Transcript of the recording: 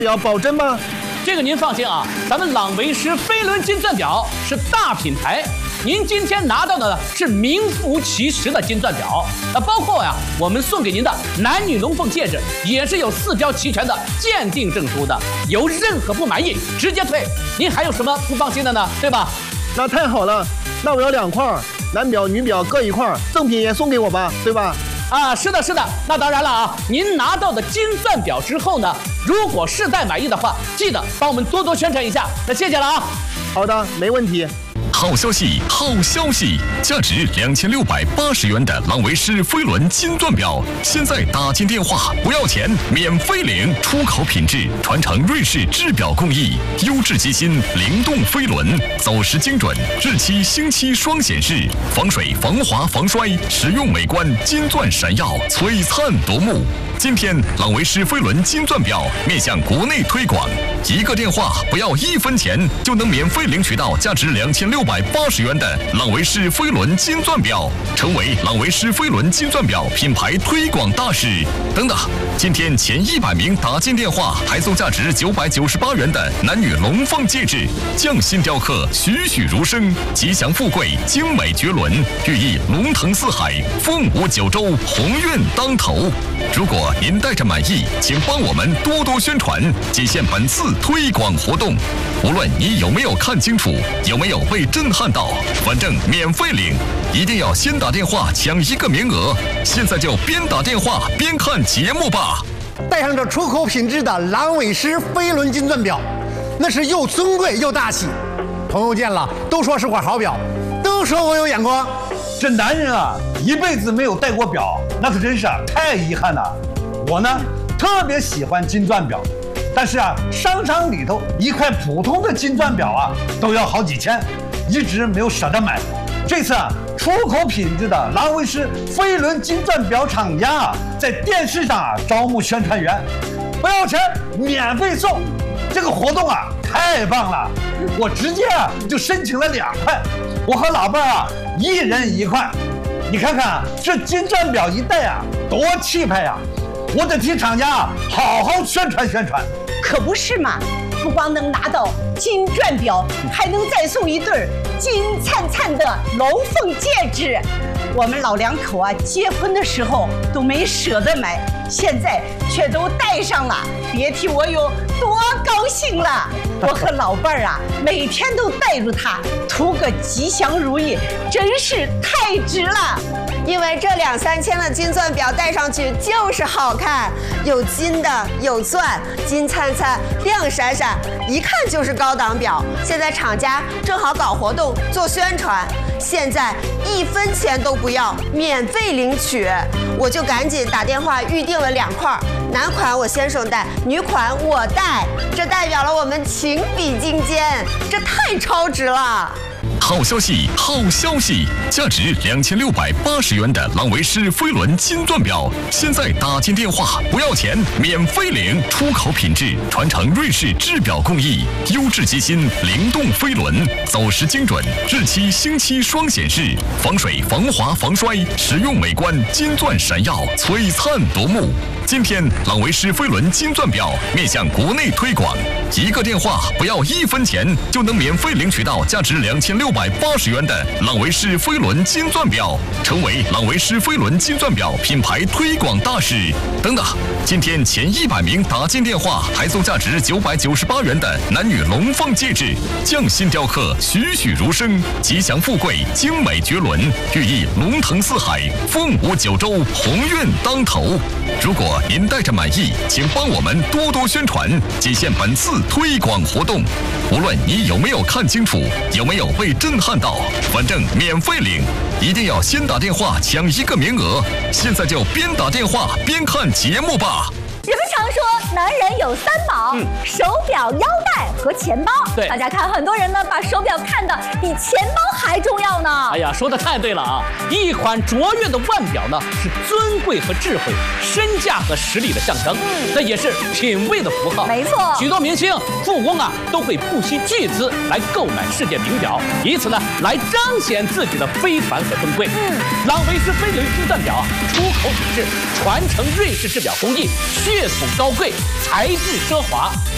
表保真吗？ 这个您放心啊，咱们朗维诗飞轮金钻表是大品牌。您今天拿到的是名副其实的金钻表，包括我们送给您的男女龙凤戒指，也是有4标齐全的鉴定证书的，有任何不满意直接退。您还有什么不放心的呢？对吧？ 那太好了，那我要2块，男表女表各1块，赠品也送给我吧，对吧？ 是的，是的。那当然了啊，您拿到的金钻表之后呢，如果实在满意的话，记得帮我们多多宣传一下。那谢谢了啊。 好的，没问题。 好消息，好消息！价值2680元的朗维诗飞轮金钻表，现在打进电话不要钱，免费领，出口品质，传承瑞士制表工艺，优质机芯，灵动飞轮，走时精准，日期星期双显示，防水、防滑、防摔，实用美观，金钻闪耀，璀璨夺目。今天朗维诗飞轮金钻表面向国内推广，一个电话不要1分钱，就能免费领取到价值2680元的朗维诗飞轮金钻表，成为朗维诗飞轮金钻表品牌推广大使。等等，今天前100名打进电话还送价值998元的男女龙凤戒指，匠心雕刻，栩栩如生，吉祥富贵，精美绝伦，寓意龙腾四海，凤舞九州，鸿运当头。如果您带着满意，请帮我们多多宣传，仅限本次推广活动。无论你有没有看清楚，有没有被震撼到，反正免费领，一定要先打电话抢1个名额。现在就边打电话边看节目吧。 带上这出口品质的朗维诗飞轮金钻表，那是又尊贵又大气。朋友见了都说是块好表，都说我有眼光。 这男人啊，一辈子没有戴过表，那可真是太遗憾了。我呢，特别喜欢金钻表，但是商场里头一块普通的金钻表都要好几千，一直没有舍得买。这次出口品质的朗维诗飞轮金钻表厂家在电视上招募宣传员，不要钱，免费送。这个活动太棒了，我直接就申请了2块，我和老伴儿1人1块。你看看这金钻表一戴多气派呀！我得替厂家好好宣传宣传。 可不是嘛，不光能拿到金钻表，还能再送1对金灿灿的龙凤戒指。我们老2口结婚的时候都没舍得买，现在却都戴上了，别提我有多高兴了。我和老伴儿每天都带着它，图个吉祥如意，真是太值了。 因为这2、3千的金钻表戴上去就是好看，有金的，有钻，金灿灿，亮闪闪，一看就是高档表。现在厂家正好搞活动做宣传，现在1分钱都不要，免费领取。我就赶紧打电话预定了2块，男款我先生戴，女款我戴，这代表了我们情比金坚，这太超值了。 好消息，好消息！价值2680元的朗维诗飞轮金钻表，现在打进电话不要钱，免费领，出口品质，传承瑞士制表工艺，优质机芯，灵动飞轮，走时精准，日期星期双显示，防水、防滑、防摔，实用美观，金钻闪耀，璀璨夺目。今天朗维诗飞轮金钻表面向国内推广，一个电话不要1分钱，就能免费领取到价值2680元的朗维诗飞轮金钻表，成为朗维诗飞轮金钻表品牌推广大使。等等，今天前100名打进电话还送价值998元的男女龙凤戒指，匠心雕刻，栩栩如生，吉祥富贵，精美绝伦，寓意龙腾四海，凤舞九州，鸿运当头。如果您带着满意，请帮我们多多宣传，仅限本次推广活动。无论你有没有看清楚，有没有被震撼到，反正免费领，一定要先打电话抢1个名额。现在就边打电话边看节目吧。 人们常说男人有3宝，手表、腰带和钱包。 对， 大家看，很多人呢把手表看得比钱包还重要呢。 哎呀，说的太对了啊！一款卓越的腕表呢，是尊贵和智慧、身价和实力的象征，那也是品味的符号。 没错， 许多明星、富翁都会不惜巨资来购买世界名表，以此呢来彰显自己的非凡和尊贵。朗维诗飞轮金钻表出口品质，传承瑞士制表工艺，血统高贵，材质奢华。